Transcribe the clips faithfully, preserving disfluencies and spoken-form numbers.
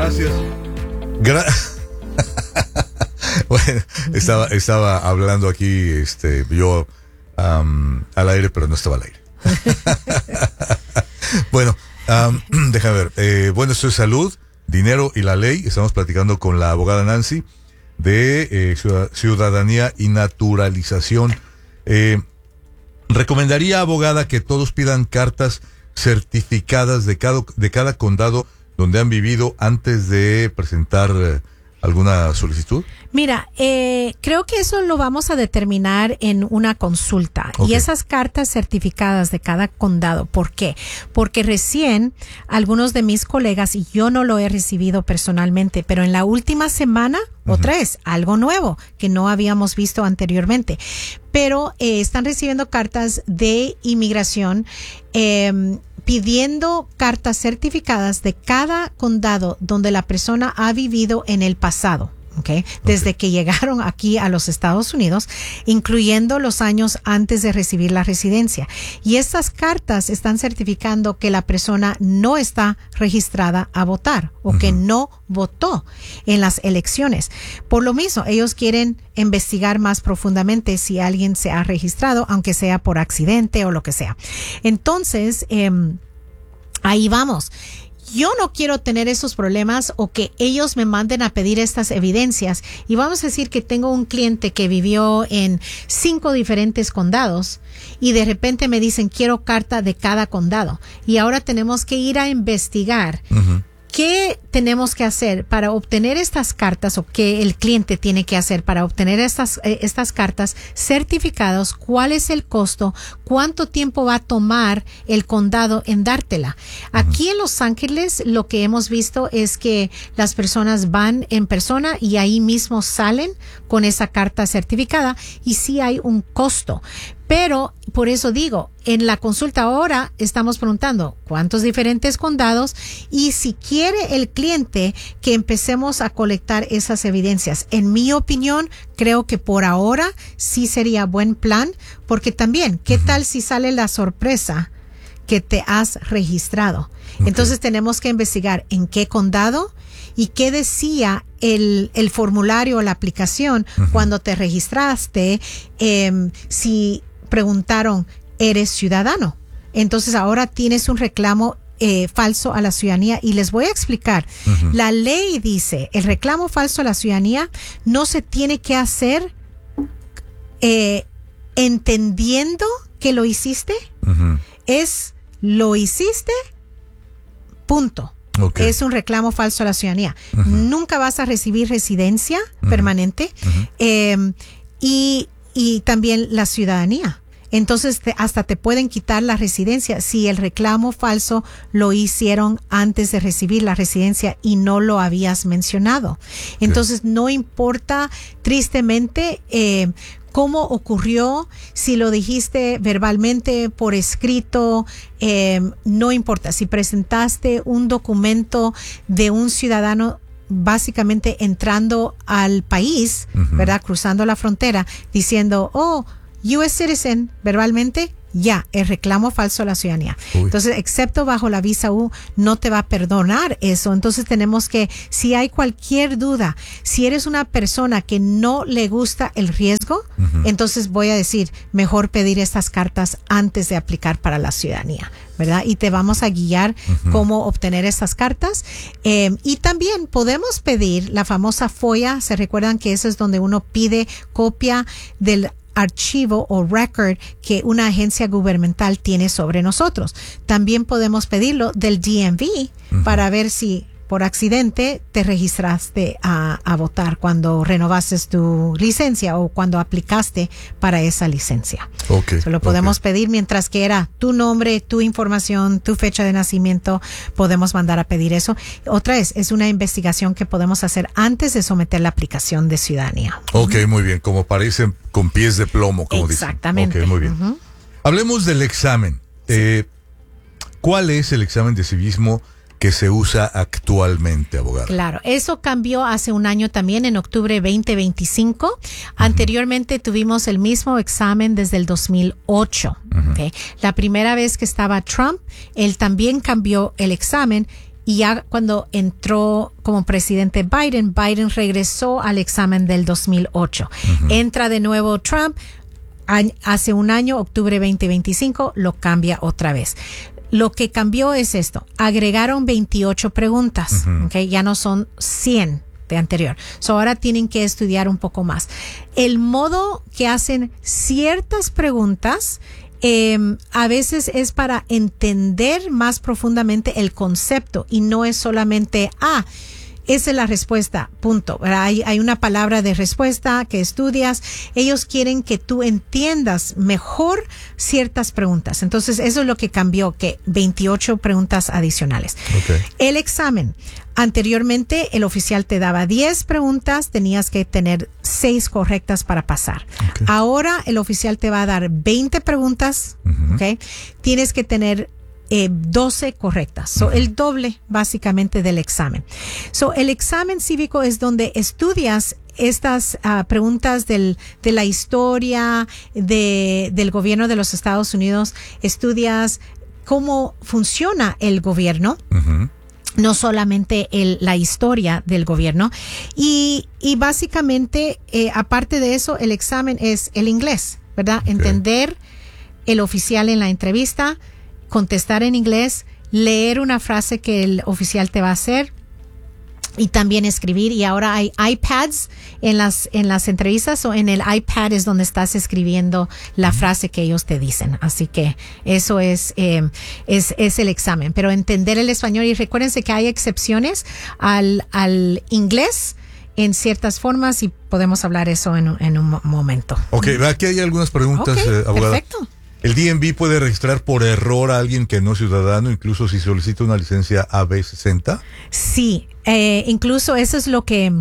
Gracias. Gra bueno, estaba, estaba hablando aquí, este, yo um, al aire, pero no estaba al aire. Bueno, um, déjame ver. Eh, bueno, esto es Salud, Dinero y la Ley. Estamos platicando con la abogada Nancy de eh, Ciudadanía y Naturalización. Eh, recomendaría, abogada, que todos pidan cartas certificadas de cada, de cada condado donde han vivido antes de presentar eh, alguna solicitud. Mira, eh, creo que eso lo vamos a determinar en una consulta. Okay. Y esas cartas certificadas de cada condado, ¿por qué? Porque recién algunos de mis colegas, y yo no lo he recibido personalmente, pero en la última semana, uh-huh. otra vez, algo nuevo que no habíamos visto anteriormente. Pero eh, están recibiendo cartas de inmigración eh, pidiendo cartas certificadas de cada condado donde la persona ha vivido en el pasado. Okay. Desde okay. que llegaron aquí a los Estados Unidos, incluyendo los años antes de recibir la residencia. Y estas cartas están certificando que la persona no está registrada a votar o uh-huh. que no votó en las elecciones. Por lo mismo, ellos quieren investigar más profundamente si alguien se ha registrado, aunque sea por accidente o lo que sea. Entonces, eh, ahí vamos. Yo no quiero tener esos problemas o que ellos me manden a pedir estas evidencias. Y vamos a decir que tengo un cliente que vivió en cinco diferentes condados y de repente me dicen quiero carta de cada condado. Y ahora tenemos que ir a investigar. Uh-huh. ¿Qué tenemos que hacer para obtener estas cartas o qué el cliente tiene que hacer para obtener estas, eh, estas cartas certificadas? ¿Cuál es el costo? ¿Cuánto tiempo va a tomar el condado en dártela? Aquí en Los Ángeles lo que hemos visto es que las personas van en persona y ahí mismo salen con esa carta certificada y sí hay un costo. Pero por eso digo, en la consulta ahora estamos preguntando cuántos diferentes condados y si quiere el cliente que empecemos a colectar esas evidencias. En mi opinión, creo que por ahora sí sería buen plan, porque también, ¿qué tal si sale la sorpresa que te has registrado? Okay. Entonces tenemos que investigar en qué condado y qué decía el, el formulario o la aplicación uh-huh. cuando te registraste, eh, si preguntaron, ¿eres ciudadano? Entonces ahora tienes un reclamo eh, falso a la ciudadanía y les voy a explicar. Uh-huh. La ley dice, el reclamo falso a la ciudadanía no se tiene que hacer eh, entendiendo que lo hiciste. Uh-huh. Es, lo hiciste, punto. Okay. Es un reclamo falso a la ciudadanía. Uh-huh. Nunca vas a recibir residencia uh-huh. permanente uh-huh. eh, y, y también la ciudadanía. Entonces te, hasta te pueden quitar la residencia si el reclamo falso lo hicieron antes de recibir la residencia y no lo habías mencionado. Entonces okay. no importa, tristemente, eh, cómo ocurrió, si lo dijiste verbalmente, por escrito, eh, no importa. Si presentaste un documento de un ciudadano básicamente entrando al país, uh-huh. ¿verdad? Cruzando la frontera, diciendo, oh, U S citizen, verbalmente, ya, el reclamo falso a la ciudadanía. Uy. Entonces, excepto bajo la visa U, no te va a perdonar eso. Entonces, tenemos que, si hay cualquier duda, si eres una persona que no le gusta el riesgo, uh-huh. entonces voy a decir, mejor pedir estas cartas antes de aplicar para la ciudadanía, ¿verdad? Y te vamos a guiar uh-huh. cómo obtener estas cartas. Eh, y también podemos pedir la famosa F O I A. ¿Se recuerdan que eso es donde uno pide copia del archivo o record que una agencia gubernamental tiene sobre nosotros? También podemos pedirlo del D M V uh-huh. para ver si por accidente te registraste a, a votar cuando renovaste tu licencia o cuando aplicaste para esa licencia. Okay, Eso lo podemos okay. pedir mientras que era tu nombre, tu información, tu fecha de nacimiento, podemos mandar a pedir eso. Otra vez, es una investigación que podemos hacer antes de someter la aplicación de ciudadanía. Ok, uh-huh. muy bien, como parecen con pies de plomo, como dicen. Exactamente. Ok, muy bien. Uh-huh. Hablemos del examen. Eh, ¿Cuál es el examen de civismo que se usa actualmente, abogado? Claro, eso cambió hace un año también, en octubre veinte veinticinco. Uh-huh. Anteriormente tuvimos el mismo examen desde el dos mil ocho. Uh-huh. ¿Okay? La primera vez que estaba Trump, él también cambió el examen y ya cuando entró como presidente Biden, Biden regresó al examen del dos mil ocho. Uh-huh. Entra de nuevo Trump, hace un año, octubre veinte veinticinco, lo cambia otra vez. Lo que cambió es esto, agregaron veintiocho preguntas, uh-huh. ¿okay? Ya no son cien de anterior. So ahora tienen que estudiar un poco más. El modo que hacen ciertas preguntas Eh, a veces es para entender más profundamente el concepto y no es solamente, ah, esa es la respuesta, punto. Hay, hay una palabra de respuesta que estudias. Ellos quieren que tú entiendas mejor ciertas preguntas. Entonces, eso es lo que cambió, que veintiocho preguntas adicionales. Okay. El examen. Anteriormente, el oficial te daba diez preguntas, tenías que tener seis correctas para pasar. Okay. Ahora, el oficial te va a dar veinte preguntas, uh-huh. ¿okay? Tienes que tener eh, doce correctas. So, uh-huh. el doble, básicamente, del examen. So, el examen cívico es donde estudias estas uh, preguntas del, de la historia de, del gobierno de los Estados Unidos. Estudias cómo funciona el gobierno. Uh-huh. No solamente el, la historia del gobierno. Y, y básicamente, eh, aparte de eso, el examen es el inglés, ¿verdad? Okay. Entender el oficial en la entrevista, contestar en inglés, leer una frase que el oficial te va a hacer y también escribir. Y ahora hay iPads en las, en las entrevistas, o en el iPad es donde estás escribiendo la uh-huh. frase que ellos te dicen. Así que eso es, eh, es, es el examen. Pero entender el español, y recuérdense que hay excepciones al, al inglés en ciertas formas y podemos hablar eso en, en un momento. Ok, aquí hay algunas preguntas, okay, eh, abogada. Perfecto. ¿El D M V puede registrar por error a alguien que no es ciudadano, incluso si solicita una licencia A B sesenta? Sí, eh, incluso eso es lo que...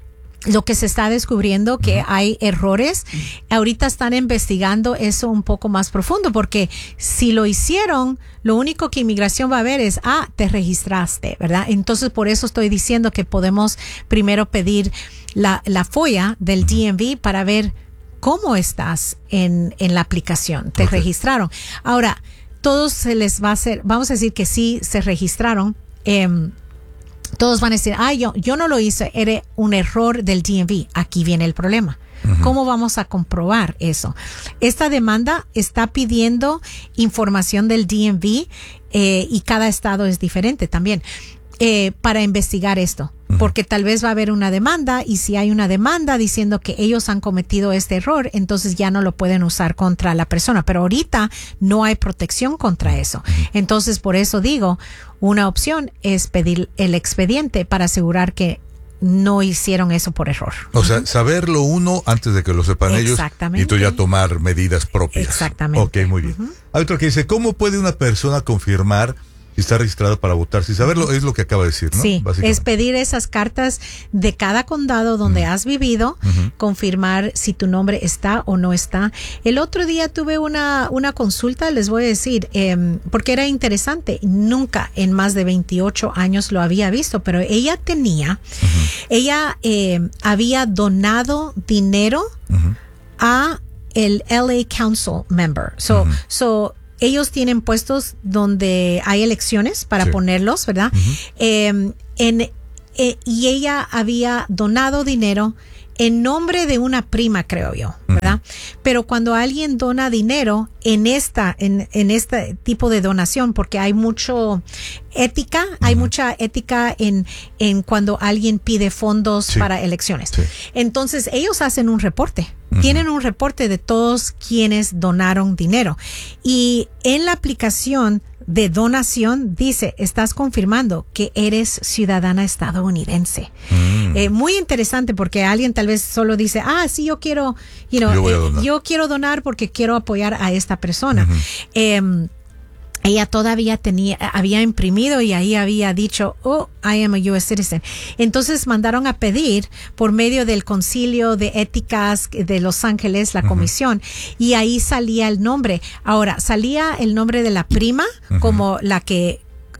lo que se está descubriendo, que uh-huh. hay errores. Ahorita están investigando eso un poco más profundo, porque si lo hicieron, lo único que inmigración va a ver es, ah, te registraste, ¿verdad? Entonces, por eso estoy diciendo que podemos primero pedir la, la folla del D M V para ver cómo estás en, en la aplicación. Te okay. registraron. Ahora, todos se les va a hacer, vamos a decir que sí se registraron, eh, todos van a decir, ah, yo, yo no lo hice, era un error del D M V. Aquí viene el problema. Uh-huh. ¿Cómo vamos a comprobar eso? Esta demanda está pidiendo información del D M V eh, y cada estado es diferente también eh, para investigar esto. Uh-huh. Porque tal vez va a haber una demanda, y si hay una demanda diciendo que ellos han cometido este error, entonces ya no lo pueden usar contra la persona. Pero ahorita no hay protección contra eso. Entonces, por eso digo, una opción es pedir el expediente para asegurar que no hicieron eso por error. O sea, saberlo uno antes de que lo sepan ellos y tú ya tomar medidas propias. Exactamente. Ok, muy bien. Uh-huh. Hay otro que dice, ¿cómo puede una persona confirmar si está registrado para votar? Si saberlo es lo que acaba de decir, ¿no? Sí, es pedir esas cartas de cada condado donde uh-huh. has vivido, uh-huh. confirmar si tu nombre está o no está. El otro día tuve una, una consulta, les voy a decir, eh, porque era interesante. Nunca en más de veintiocho años lo había visto, pero ella tenía, uh-huh. ella eh, había donado dinero uh-huh. a el L A Council member. So, uh-huh. so, ellos tienen puestos donde hay elecciones para sí. ponerlos, ¿verdad? Uh-huh. Eh, en, eh, y ella había donado dinero en nombre de una prima, creo yo, ¿verdad? Uh-huh. Pero cuando alguien dona dinero en esta, en, en este tipo de donación, porque hay mucho ética, uh-huh. hay mucha ética en, en cuando alguien pide fondos sí. para elecciones. Sí. Entonces, ellos hacen un reporte. Uh-huh. Tienen un reporte de todos quienes donaron dinero. Y en la aplicación de donación dice, estás confirmando que eres ciudadana estadounidense. Mm. Eh, muy interesante, porque alguien tal vez solo dice, ah, sí, yo quiero, you know, yo, eh, yo quiero donar porque quiero apoyar a esta persona. Uh-huh. Eh, ella todavía tenía, había imprimido y ahí había dicho, oh, I am a U S citizen. Entonces mandaron a pedir por medio del Concilio de Éticas de Los Ángeles, la uh-huh. comisión, y ahí salía el nombre. Ahora, salía el nombre de la prima uh-huh. como la que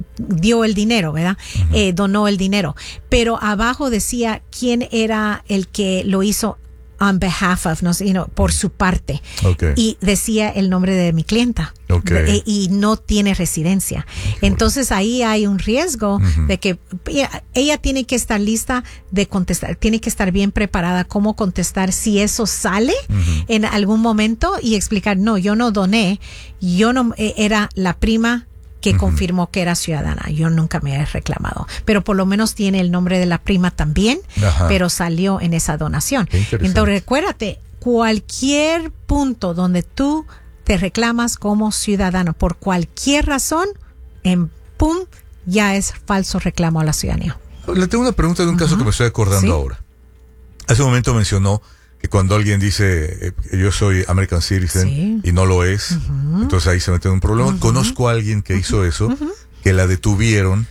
dio el dinero, ¿verdad? Uh-huh. Eh, donó el dinero. Pero abajo decía quién era el que lo hizo on behalf of, no sé, you know, por su parte. Okay. Y decía el nombre de mi clienta. Okay. De, y no tiene residencia. Okay. Entonces ahí hay un riesgo uh-huh. de que ella, ella tiene que estar lista de contestar, tiene que estar bien preparada cómo contestar si eso sale uh-huh. en algún momento y explicar, no, yo no doné, yo no, era la prima que uh-huh. confirmó que era ciudadana. Yo nunca me he reclamado. Pero por lo menos tiene el nombre de la prima también, Ajá. pero salió en esa donación. Entonces recuérdate, cualquier punto donde tú te reclamas como ciudadano por cualquier razón, en pum, ya es falso reclamo a la ciudadanía. Le tengo una pregunta de un uh-huh. caso que me estoy acordando ¿Sí? ahora. Hace un momento mencionó que cuando alguien dice eh, yo soy American Citizen sí. y no lo es, uh-huh. entonces ahí se mete en un problema. Uh-huh. Conozco a alguien que hizo eso, uh-huh. que la detuvieron,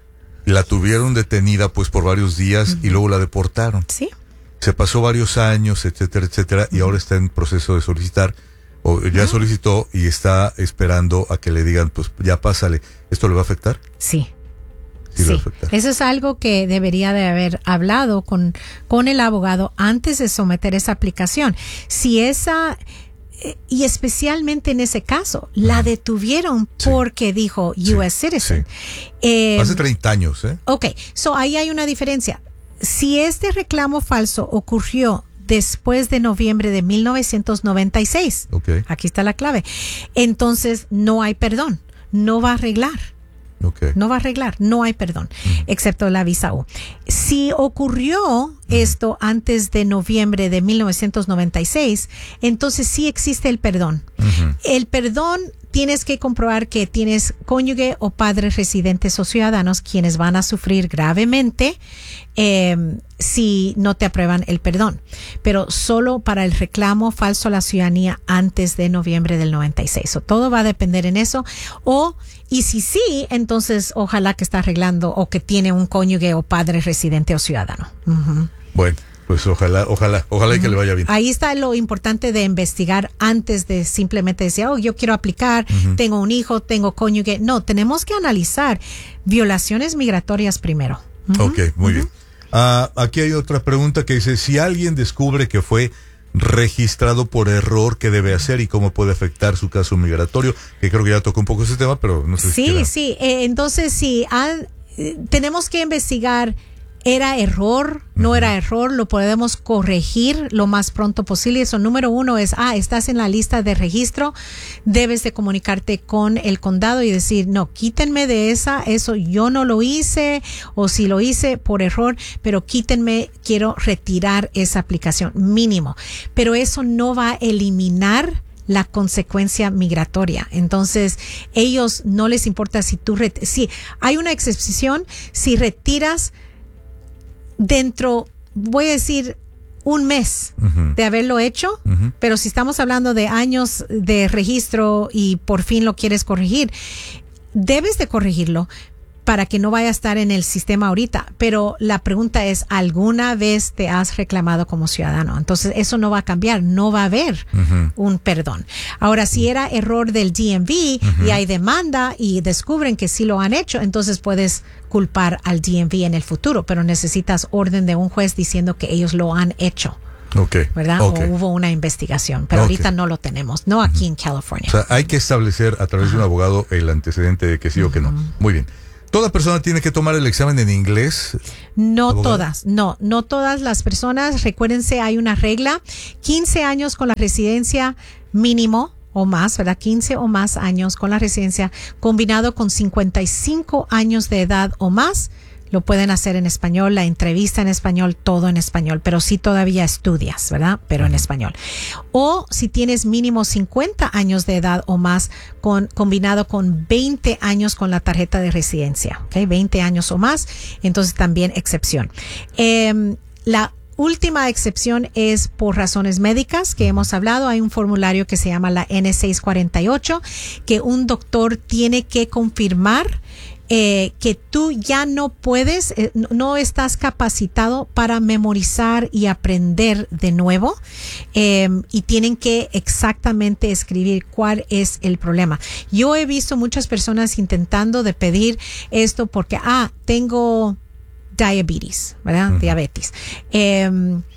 la tuvieron detenida pues por varios días uh-huh. y luego la deportaron. Sí. Se pasó varios años, etcétera, etcétera, uh-huh. y ahora está en proceso de solicitar, o ya uh-huh. solicitó y está esperando a que le digan, pues ya pásale. ¿Esto le va a afectar? Sí. Sí, sí. Eso es algo que debería de haber hablado con, con el abogado antes de someter esa aplicación. Si esa, y especialmente en ese caso, la detuvieron sí. porque dijo U S sí. citizen. Sí. Eh, Hace treinta años, ¿eh? Ok, so ahí hay una diferencia. Si este reclamo falso ocurrió después de noviembre de mil novecientos noventa y seis, okay. aquí está la clave, entonces no hay perdón, no va a arreglar. Okay. No va a arreglar, no hay perdón, uh-huh. excepto la visa U. Si ocurrió uh-huh. esto antes de noviembre de mil novecientos noventa y seis, entonces sí existe el perdón. Uh-huh. El perdón tienes que comprobar que tienes cónyuge o padres residentes o ciudadanos quienes van a sufrir gravemente eh, si no te aprueban el perdón, pero solo para el reclamo falso a la ciudadanía antes de noviembre del noventa y seis. O todo va a depender en eso. O, y si sí, entonces ojalá que está arreglando o que tiene un cónyuge o padre residente o ciudadano. Uh-huh. Bueno. Pues ojalá, ojalá, ojalá y que le vaya bien. Ahí está lo importante de investigar antes de simplemente decir, oh, yo quiero aplicar, uh-huh. tengo un hijo, tengo cónyuge. No, tenemos que analizar violaciones migratorias primero. Uh-huh. Ok, muy uh-huh. bien. Uh, aquí hay otra pregunta que dice, si alguien descubre que fue registrado por error, ¿qué debe hacer y cómo puede afectar su caso migratorio? Que creo que ya tocó un poco ese tema, pero no sé sí, si Sí, sí. Eh, entonces, sí, han, eh, tenemos que investigar. ¿Era error? ¿No uh-huh. era error? ¿Lo podemos corregir lo más pronto posible? Eso, número uno es, ah, estás en la lista de registro, debes de comunicarte con el condado y decir, no, quítenme de esa, eso yo no lo hice, o si lo hice por error, pero quítenme, quiero retirar esa aplicación, mínimo. Pero eso no va a eliminar la consecuencia migratoria. Entonces, ellos no les importa si tú, ret- sí, hay una excepción, si retiras dentro, voy a decir, un mes uh-huh. de haberlo hecho, uh-huh. pero si estamos hablando de años de registro y por fin lo quieres corregir, debes de corregirlo para que no vaya a estar en el sistema ahorita. Pero la pregunta es, ¿alguna vez te has reclamado como ciudadano? Entonces, eso no va a cambiar, no va a haber uh-huh. un perdón. Ahora, si era error del D M V uh-huh. y hay demanda y descubren que sí lo han hecho, entonces puedes culpar al D M V en el futuro, pero necesitas orden de un juez diciendo que ellos lo han hecho. Okay. ¿Verdad? Okay. O hubo una investigación, pero okay. ahorita no lo tenemos, no aquí uh-huh. en California. O sea, hay que establecer a través uh-huh. de un abogado el antecedente de que sí uh-huh. o que no. Muy bien. ¿Toda persona tiene que tomar el examen en inglés? No abogado? Todas, no, no todas las personas. Recuérdense, hay una regla, quince años con la residencia mínimo o más, ¿verdad? quince o más años con la residencia, combinado con cincuenta y cinco años de edad o más. Lo pueden hacer en español, la entrevista en español, todo en español, pero sí todavía estudias, ¿verdad? Pero en español. O si tienes mínimo cincuenta años de edad o más, con, combinado con veinte años con la tarjeta de residencia, ¿ok? veinte años o más, entonces también excepción. Eh, la última excepción es por razones médicas que hemos hablado. Hay un formulario que se llama la N seiscientos cuarenta y ocho que un doctor tiene que confirmar Eh, que tú ya no puedes, eh, no estás capacitado para memorizar y aprender de nuevo, eh, y tienen que exactamente escribir cuál es el problema. Yo he visto muchas personas intentando de pedir esto porque, ah, tengo diabetes, ¿verdad? Uh-huh. Diabetes. Eh,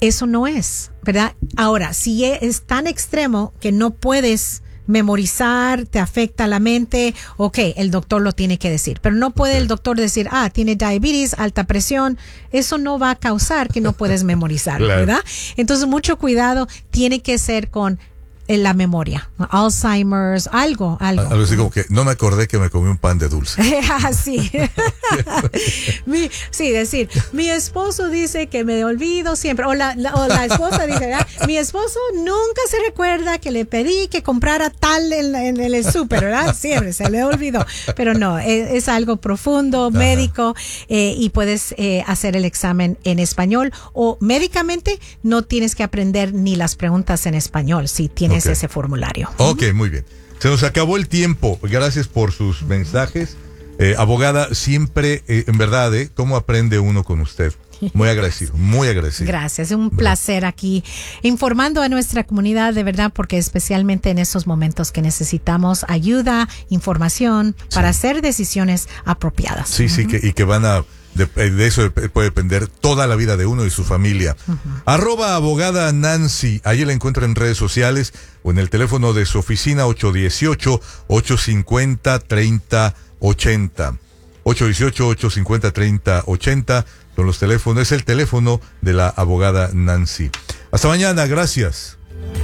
eso no es, ¿verdad? Ahora, si es tan extremo que no puedes memorizar, te afecta la mente, ok, el doctor lo tiene que decir, pero no puede el doctor decir, ah, tiene diabetes, alta presión, eso no va a causar que no puedes memorizar, claro. ¿verdad? Entonces, mucho cuidado, tiene que ser con en la memoria, Alzheimer's, algo, algo. Algo así como que no me acordé que me comí un pan de dulce. Así. mi, sí, decir, mi esposo dice que me olvido siempre, o la, la, o la esposa dice, ¿verdad? Mi esposo nunca se recuerda que le pedí que comprara tal en, en, en el súper, ¿verdad? Siempre se le olvidó. Pero no, es, es algo profundo, Ajá. médico, eh, y puedes eh, hacer el examen en español, o médicamente no tienes que aprender ni las preguntas en español, si tienes Okay. ese formulario. Ok, muy bien. Se nos acabó el tiempo. Gracias por sus mensajes. Eh, abogada, siempre, eh, en verdad, ¿eh? ¿Cómo aprende uno con usted? Muy agradecido, muy agradecido. Gracias, es un placer aquí informando a nuestra comunidad, de verdad, porque especialmente en esos momentos que necesitamos ayuda, información, sí. para hacer decisiones apropiadas. Sí, uh-huh. sí, que, y que van a... De, de eso puede depender toda la vida de uno y su familia. Uh-huh. Arroba abogada Nancy, ahí la encuentra en redes sociales o en el teléfono de su oficina ocho uno ocho, ocho cinco cero, tres cero ocho cero. ocho uno ocho, ocho cinco cero, tres cero ocho cero son los teléfonos, es el teléfono de la abogada Nancy. Hasta mañana, gracias.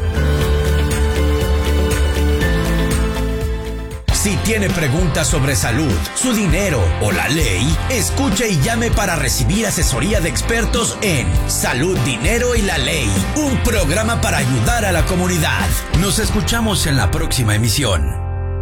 Si tiene preguntas sobre salud, su dinero o la ley, escuche y llame para recibir asesoría de expertos en Salud, Dinero y la Ley, un programa para ayudar a la comunidad. Nos escuchamos en la próxima emisión.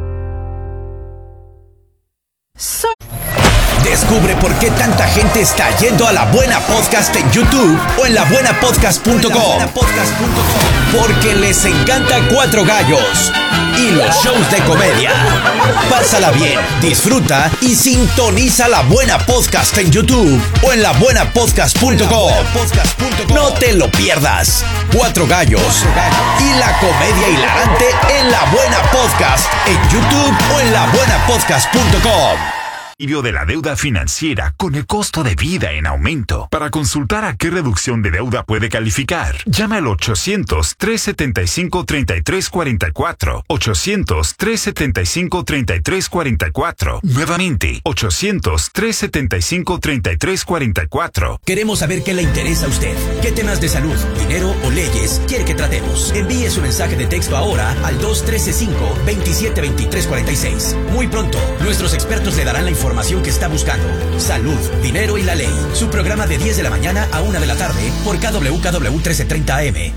So- Descubre por qué tanta gente está yendo a La Buena Podcast en YouTube o en la buena podcast punto com. Porque les encanta Cuatro Gallos y los shows de comedia. Pásala bien, disfruta y sintoniza La Buena Podcast en YouTube o en la buena podcast punto com. No te lo pierdas. Cuatro Gallos y la comedia hilarante en La Buena Podcast en YouTube o en la buena podcast punto com. De la deuda financiera con el costo de vida en aumento. Para consultar a qué reducción de deuda puede calificar, llama al ochocientos, tres setenta y cinco, treinta y tres cuarenta y cuatro. ochocientos, tres setenta y cinco, treinta y tres cuarenta y cuatro. Nuevamente, ochocientos, tres setenta y cinco, treinta y tres cuarenta y cuatro. Queremos saber qué le interesa a usted. ¿Qué temas de salud, dinero o leyes quiere que tratemos? Envíe su mensaje de texto ahora al dos uno tres cinco, veintisiete veintitrés cuarenta y seis. Muy pronto, nuestros expertos le darán la información información que está buscando. Salud, Dinero y la Ley. Su programa de diez de la mañana a una de la tarde por K W K W trece treinta A M.